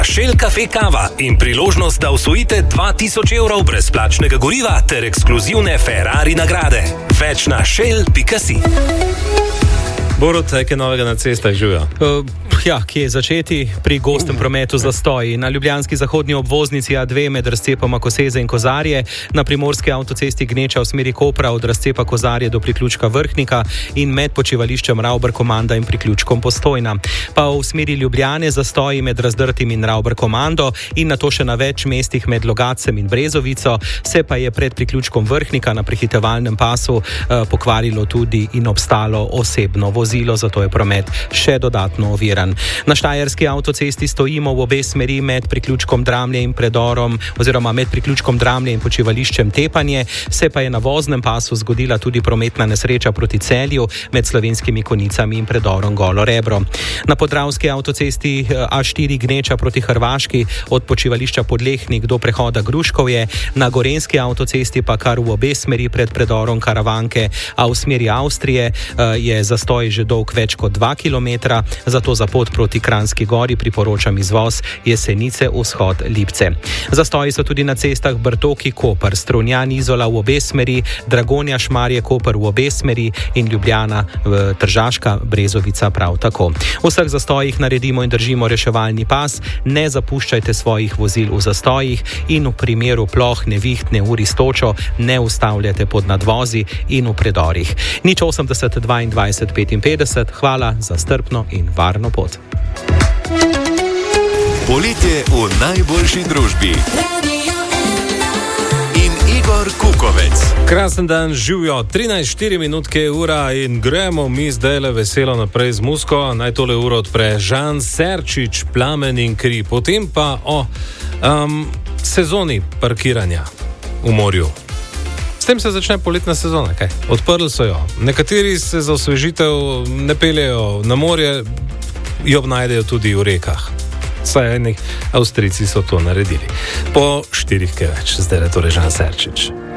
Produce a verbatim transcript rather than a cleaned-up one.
Shell Cafe kava in priložnost, da osvojite dva tisoč evrov brezplačnega goriva ter ekskluzivne Ferrari nagrade. Več na shell pika si. Borut, kaj novega na cestah živijo? Uh, ja, kje začeti? Pri gostem prometu zastoji. Na ljubljanski zahodni obvoznici A dve med razcepoma Koseze in Kozarje, na primorski avtocesti Gneča v smeri Kopra od razcepa Kozarje do priključka Vrhnika in med počivališčem Ravbar Komanda in priključkom Postojna. Pa v smeri Ljubljane zastoji med Razdrtim in Ravbar Komando in nato še na več mestih med Logatcem in Brezovico, se pa je pred priključkom Vrhnika na prehitevalnem pasu uh, pokvarilo tudi in obstalo osebno vozilo, zato je promet še dodatno oviran. Na štajerski avtocesti stojimo v obe smeri med priključkom Dramlje in predorom oziroma med priključkom Dramlje in počivališčem Tepanje, se pa je na voznem pasu zgodila tudi prometna nesreča proti Celju med Slovenskimi Konicami in predorom Golo Rebro. Na podravski avtocesti A štiri Gneča proti Hrvaški od počivališča Podlehnik do prehoda Gruškovje, na gorenski avtocesti pa kar v obe smeri pred predorom Karavanke, a v smeri Avstrije je zastoj že dolg več kot dva kilometra, zato za pot proti Kranjski Gori priporočam izvoz Jesenice vzhod Lipce. Zastoji so tudi na cestah Brtoki Koper, Strunjan Izola v obe smeri, Dragonja Šmarje Koper v obe smeri in Ljubljana Tržaška Brezovica prav tako. V vseh zastojih naredimo in držimo reševalni pas, ne zapuščajte svojih vozil v zastojih in v primeru ploh, neviht, neurij s točo ne ustavljate pod nadvozi in v predorih. Nič osemdeset dvaindvajset petinpetdeset, hvala za strpno in varno pot. Poletje v najboljši družbi. In Igor Kukovec. Krasen dan, živijo, trinajst štiri minutke ura in gremo mi zdajle veselo naprej z muziko. Naj tole uro odpre Žan Serčič, Plamen in kri. Potem pa o um, sezoni parkiranja v morju. S tem se začne poletna sezona, kaj? Odprli so jo. Nekateri se za osvežitev ne peljejo na morje, jo najdejo tudi v rekah. Saj eni Avstrijci so to naredili. Po štirih kaj več, zdaj je torej Žan Serčič.